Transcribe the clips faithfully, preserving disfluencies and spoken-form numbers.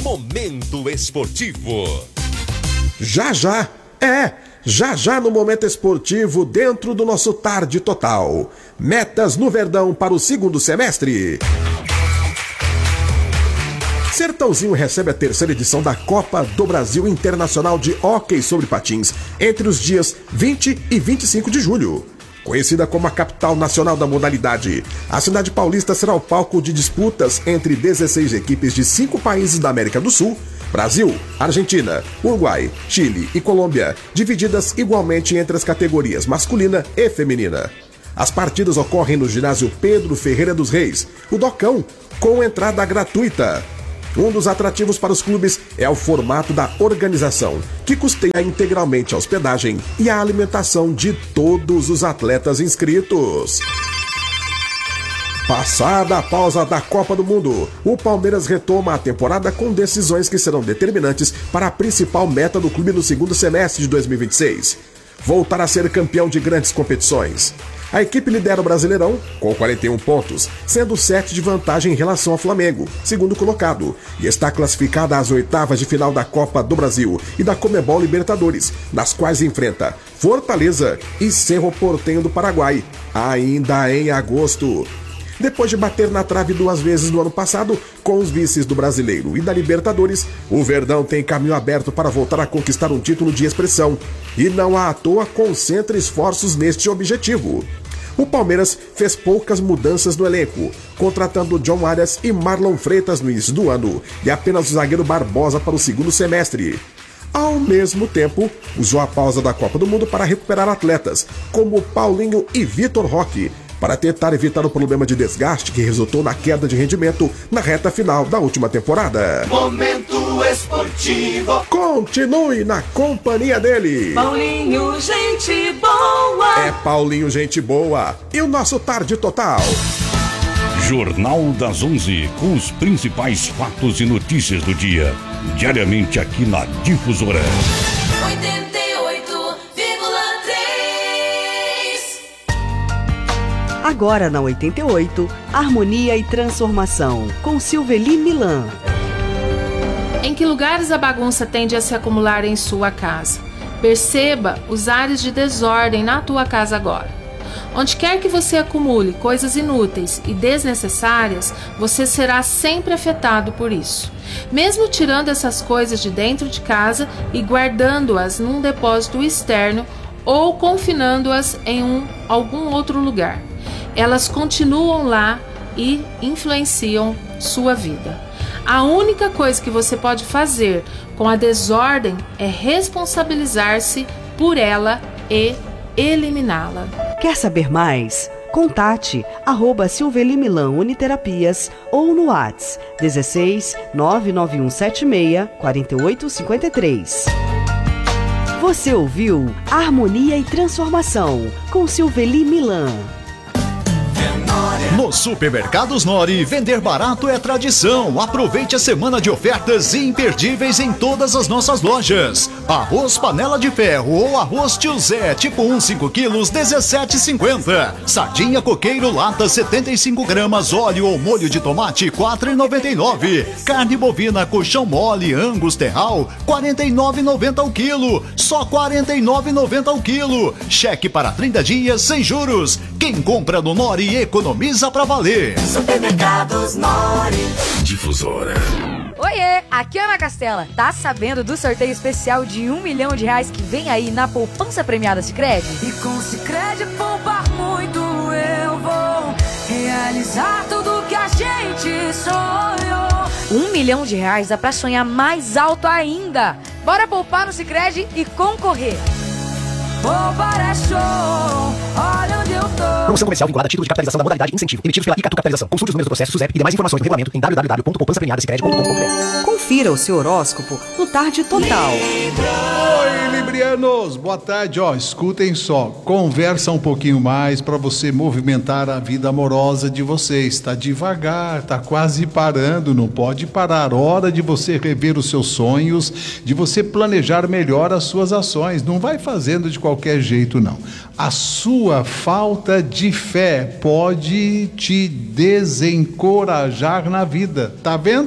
Momento Esportivo. Já já, é, já já no Momento Esportivo, dentro do nosso Tarde Total. Metas no Verdão para o segundo semestre. Sertãozinho recebe a terceira edição da Copa do Brasil Internacional de Hóquei sobre Patins, entre os dias vinte e vinte e cinco de julho. Conhecida como a capital nacional da modalidade, a cidade paulista será o palco de disputas entre dezesseis equipes de cinco países da América do Sul, Brasil, Argentina, Uruguai, Chile e Colômbia, divididas igualmente entre as categorias masculina e feminina. As partidas ocorrem no ginásio Pedro Ferreira dos Reis, o Docão, com entrada gratuita. Um dos atrativos para os clubes é o formato da organização, que custeia integralmente a hospedagem e a alimentação de todos os atletas inscritos. Passada a pausa da Copa do Mundo, o Palmeiras retoma a temporada com decisões que serão determinantes para a principal meta do clube no segundo semestre de dois mil e vinte e seis. Voltar a ser campeão de grandes competições. A equipe lidera o Brasileirão com quarenta e um pontos, sendo sete de vantagem em relação ao Flamengo, segundo colocado, e está classificada às oitavas de final da Copa do Brasil e da Conmebol Libertadores, nas quais enfrenta Fortaleza e Cerro Porteño do Paraguai, ainda em agosto. Depois de bater na trave duas vezes no ano passado, com os vices do Brasileiro e da Libertadores, o Verdão tem caminho aberto para voltar a conquistar um título de expressão. E não à toa concentra esforços neste objetivo. O Palmeiras fez poucas mudanças no elenco, contratando John Arias e Marlon Freitas no início do ano, e apenas o zagueiro Barbosa para o segundo semestre. Ao mesmo tempo, usou a pausa da Copa do Mundo para recuperar atletas, como Paulinho e Vitor Roque, para tentar evitar o problema de desgaste que resultou na queda de rendimento na reta final da última temporada. Momento Esportivo. Continue na companhia dele. Paulinho, gente boa. É Paulinho, gente boa. E o nosso Tarde Total. Jornal das onze, com os principais fatos e notícias do dia. Diariamente aqui na Difusora. oitenta e oito vírgula três. Agora na oitenta e oito, Harmonia e Transformação, com Silveli Milan. Em que lugares a bagunça tende a se acumular em sua casa? Perceba os ares de desordem na tua casa agora. Onde quer que você acumule coisas inúteis e desnecessárias, você será sempre afetado por isso. Mesmo tirando essas coisas de dentro de casa e guardando-as num depósito externo ou confinando-as em um, algum outro lugar, elas continuam lá e influenciam sua vida. A única coisa que você pode fazer com a desordem é responsabilizar-se por ela e eliminá-la. Quer saber mais? Contate arroba Silveli Milan Uniterapias ou no WhatsApp dezesseis nove nove um sete seis quatro oito cinco três. Você ouviu Harmonia e Transformação com Silveli Milan. Nos supermercados Nori, vender barato é tradição. Aproveite a semana de ofertas imperdíveis em todas as nossas lojas. Arroz panela de ferro ou arroz tio Zé, tipo um, cinco quilos, dezessete e cinquenta. Sardinha coqueiro lata, setenta e cinco gramas, óleo ou molho de tomate, quatro e noventa e nove. Carne bovina colchão mole, Angus terral, quarenta e nove e noventa ao quilo. Só quarenta e nove e noventa ao quilo. Cheque para trinta dias sem juros. Quem compra no Nori economiza pra valer. Supermercados Nori. Difusora. Oiê, aqui é Ana Castela. Tá sabendo do sorteio especial de um milhão de reais que vem aí na poupança premiada Sicredi? E com Sicredi poupar muito eu vou realizar tudo que a gente sonhou. Um milhão de reais dá pra sonhar mais alto ainda. Bora poupar no Sicredi e concorrer. Poupar é show, olha onde eu tô. Promoção comercial vinculada a título de capitalização da modalidade incentivo, emitidos pela Icatu Capitalização. Consulte os números do processo SUSEP e demais informações no regulamento em w w w ponto poupança premiada sicredi ponto com ponto b r. Confira o seu horóscopo no Tarde Total. Oi, Librianos, boa tarde. Ó, escutem só, conversa um pouquinho mais para você movimentar a vida amorosa de vocês. Está devagar, está quase parando, não pode parar. Hora de você rever os seus sonhos, de você planejar melhor as suas ações. Não vai fazendo de qualquer jeito, não. A sua falta de fé pode te desencorajar na vida. Tá vendo?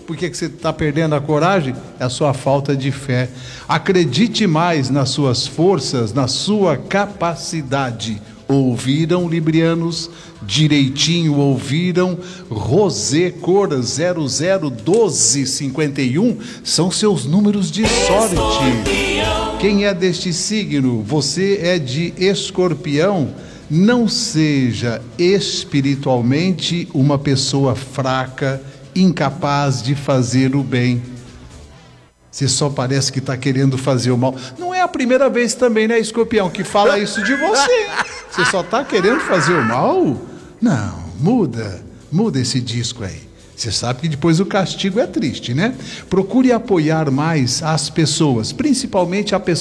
por que que você está perdendo a coragem? É a sua falta de fé. Acredite mais nas suas forças, na sua capacidade. Ouviram, librianos? Direitinho ouviram. Rosé cor zero zero um dois cinco um são seus números de sorte. Quem é deste signo? Você é de Escorpião. Não seja espiritualmente uma pessoa fraca, incapaz de fazer o bem. Você só parece que está querendo fazer o mal. Não é a primeira vez também, né, Escorpião, que fala isso de você. Você só está querendo fazer o mal? Não, muda, muda esse disco aí. Você sabe que depois o castigo é triste, né? Procure apoiar mais as pessoas, principalmente a pessoa